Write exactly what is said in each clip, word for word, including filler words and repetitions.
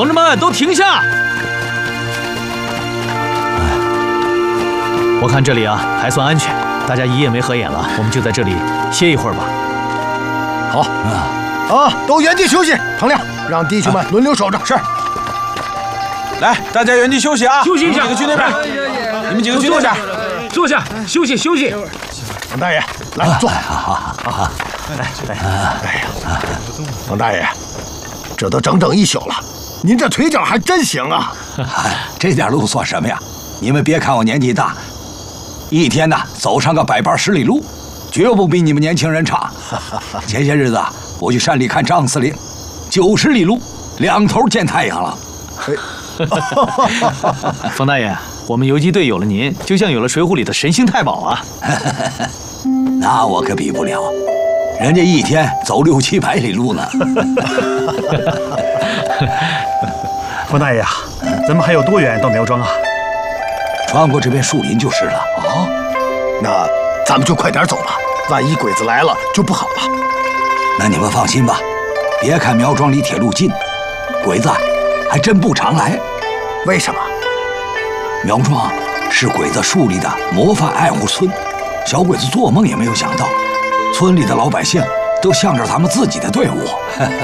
同志们都停下！我看这里啊还算安全，大家一夜没合眼了，我们就在这里歇一会儿吧。 好，啊，啊，都原地休息。唐亮，让弟兄们轮流守着。是。 来，大家原地休息啊！ 休息一下， 你们几个去那边，你们几个去那边， 坐下，休息休息。 王大爷，来坐。来来，哎呀，王大爷，这都整整一宿了，您这腿脚还真行啊！ 这点路算什么呀？你们别看我年纪大，一天呢走上个百八十里路，绝不比你们年轻人差。前些日子啊，我去山里看张司令，九十里路，两头见太阳了。 冯大爷，我们游击队有了您，就像有了《水浒》里的神行太保啊！ 那我可比不了，人家一天走六七百里路呢。 冯大爷啊，咱们还有多远到苗庄啊？ 穿过这片树林就是了。 哦，那咱们就快点走吧，万一鬼子来了就不好了。 那你们放心吧，别看苗庄离铁路近，鬼子还真不常来。 为什么？ 苗庄是鬼子树立的模范爱护村，小鬼子做梦也没有想到，村里的老百姓都向着咱们自己的队伍。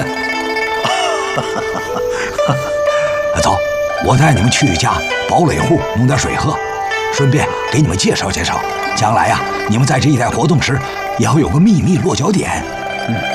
走，我带你们去一家堡垒户弄点水喝，顺便给你们介绍介绍，将来呀、啊，你们在这一带活动时，也会有个秘密落脚点。嗯。